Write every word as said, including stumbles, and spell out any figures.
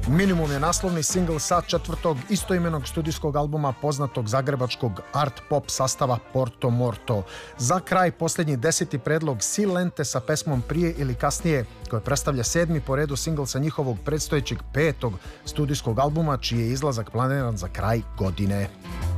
Minimum je naslovni singl sa četvrtog istoimenog studijskog albuma poznatog zagrebačkog art pop sastava Porto Morto. Za kraj posljednji deseti predlog Silente sa pesmom Prije ili kasnije, koje predstavlja sedmi po redu singl sa njihovog predstojećeg petog studijskog albuma, čiji je izlazak planiran za kraj godine.